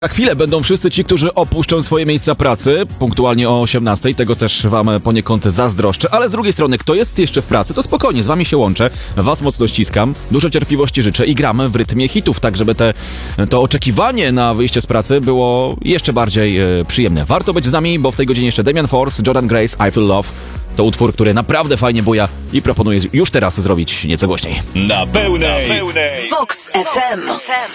Za chwilę będą wszyscy ci, którzy opuszczą swoje miejsca pracy, punktualnie o 18:00, tego też wam poniekąd zazdroszczę, ale z drugiej strony, kto jest jeszcze w pracy, to spokojnie, z wami się łączę, was mocno ściskam, dużo cierpliwości życzę i gramy w rytmie hitów, tak żeby to oczekiwanie na wyjście z pracy było jeszcze bardziej przyjemne. Warto być z nami, bo w tej godzinie jeszcze Damian Force, Jordan Grace, I Feel Love, to utwór, który naprawdę fajnie buja i proponuję już teraz zrobić nieco głośniej. Na pełnej. Vox FM.